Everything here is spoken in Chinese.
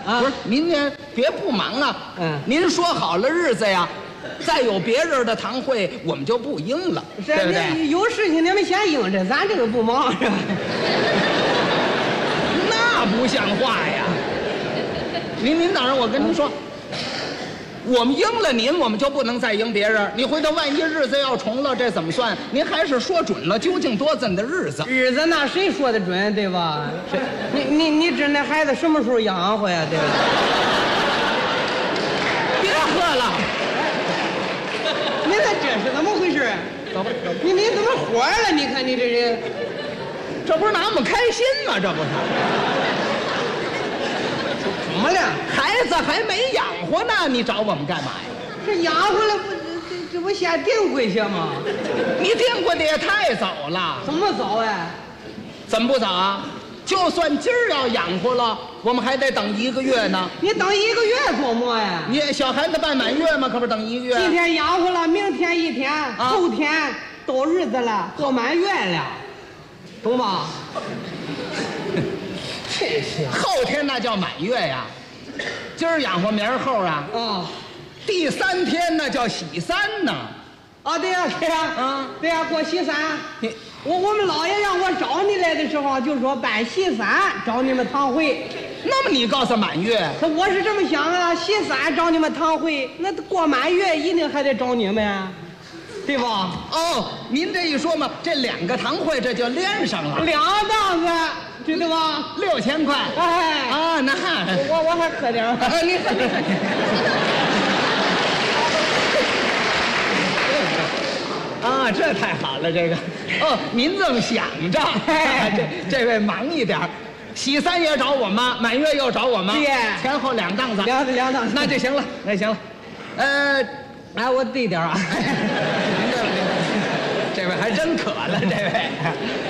啊， 不是您呢，别不忙啊。 嗯您说好了日子呀，再有别人的堂会，我们就不应了，对不对？ 你有事情你们先应着，咱这个不忙是吧？ 那不像话呀！您等着，我跟您说。我们应了您，我们就不能再应别人。你回头万一日子要重了，这怎么算？您还是说准了，究竟多咱的日子？ 日子那谁说的准，对吧？你指那孩子什么时候养活呀，对吧？ 别喝了， 你看这是怎么回事？ 走吧，走吧。 你怎么火了？你看你这人， 这不是拿我们开心吗？这不是。 怎么了？ 孩子还没养活呢，你找我们干嘛呀？ 这养活了不这不先定规去吗？ 你定过的也太早了。 怎么早哎？ 怎么不早啊？就算今儿要养活了，我们还得等1个月呢。 你等1个月做么呀？ 你小孩子办满月吗？可不是等1个月。 今天养活了，明天1天，后天到日子了，过满月了，懂吗？ 真是后天那叫满月呀，今儿养活明儿后啊。 啊， 第3天那叫喜三呢。 啊，对呀，对呀， 啊， 对呀，过喜三。 你我们姥爷让我找你来的时候，就说办喜三找你们堂会。 那么你告诉满月， 我是这么想啊，喜三找你们堂会，那过满月一定还得找你们，对吧？ 哦，您这一说嘛，这2个堂会这就连上了， 2档子，知道吧 ？6000块。 哎， 啊，那我还喝点儿。 你喝点。啊，这太好了，这个。哦，您这么想着，这位忙一点，喜三也找我们，满月又找我们， 对， 前后2档子， 两档子， 那就行了，那行了。 我对点啊。 这位还真渴了，这位。